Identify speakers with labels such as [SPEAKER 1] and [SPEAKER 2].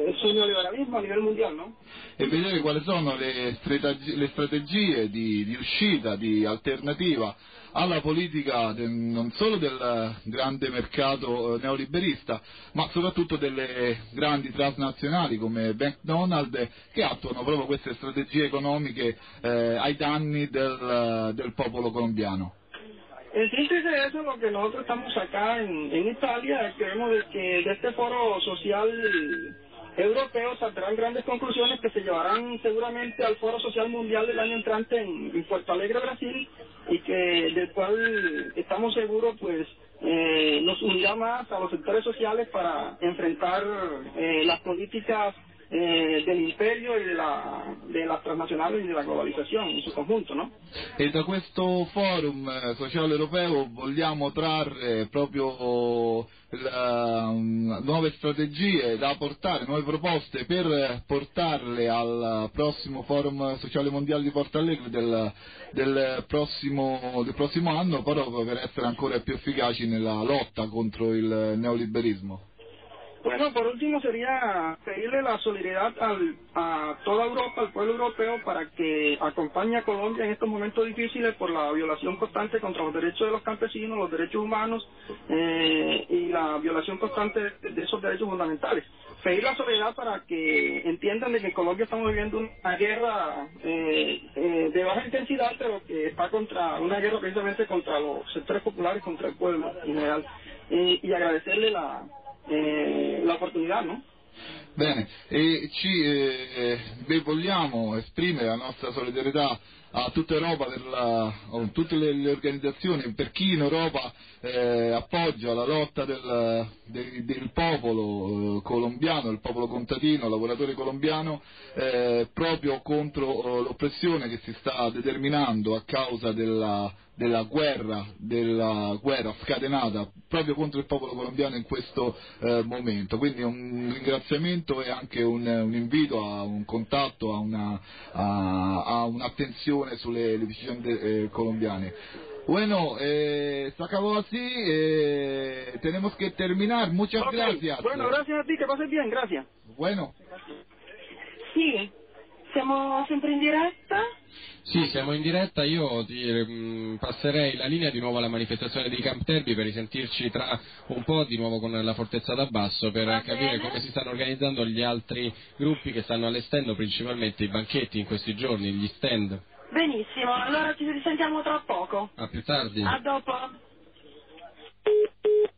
[SPEAKER 1] sul neoliberalismo a livello mundiale, ¿no?
[SPEAKER 2] E vedere quali sono le strategie di uscita, di alternativa alla politica non solo del grande mercato neoliberista, ma soprattutto delle grandi transnazionali come McDonald's, che attuano proprio queste strategie economiche ai danni del popolo colombiano.
[SPEAKER 1] En síntesis de eso, lo que nosotros estamos acá en Italia, creemos de que de este foro social europeo saldrán grandes conclusiones que se llevarán seguramente al Foro Social Mundial del año entrante en Puerto Alegre, Brasil, y que del cual estamos seguros pues nos unirá más a los sectores sociales para enfrentar las políticas del imperio y de las transnacionali e della globalizzazione in suo conjunto, no?
[SPEAKER 2] E da questo forum sociale europeo vogliamo trarre proprio nuove strategie da portare, nuove proposte per portarle al prossimo forum sociale mondiale di Porto Alegre del prossimo anno, proprio per essere ancora più efficaci nella lotta contro il neoliberismo.
[SPEAKER 1] Bueno, por último sería pedirle la solidaridad a toda Europa, al pueblo europeo, para que acompañe a Colombia en estos momentos difíciles por la violación constante contra los derechos de los campesinos, los derechos humanos y la violación constante de esos derechos fundamentales. Pedir la solidaridad para que entiendan de que en Colombia estamos viviendo una guerra de baja intensidad, pero que está contra una guerra precisamente contra los sectores populares, contra el pueblo en general. Y agradecerle la opportunità, no?
[SPEAKER 2] Bene, e vogliamo esprimere la nostra solidarietà a tutta Europa, a tutte le organizzazioni, per chi in Europa appoggia la lotta del popolo colombiano, il popolo contadino, lavoratore colombiano, proprio contro l'oppressione che si sta determinando a causa della guerra scatenata proprio contro il popolo colombiano in questo momento. Quindi un ringraziamento e anche un invito a un contatto, a un'attenzione sulle vicende colombiane. Bueno, se acabó así, tenemos que terminar. Muchas gracias.
[SPEAKER 1] Bueno, gracias a ti, que pases bien, gracias.
[SPEAKER 2] Bueno.
[SPEAKER 3] Sì, siamo sempre in diretta?
[SPEAKER 4] Sì, siamo in diretta, io ti passerei la linea di nuovo alla manifestazione di Camp Terbi per risentirci tra un po' di nuovo con la Fortezza d'Abbasso per capire come si stanno organizzando gli altri gruppi che stanno allestendo principalmente i banchetti in questi giorni, gli stand.
[SPEAKER 3] Benissimo, allora ci risentiamo tra poco.
[SPEAKER 4] A più tardi.
[SPEAKER 3] A dopo.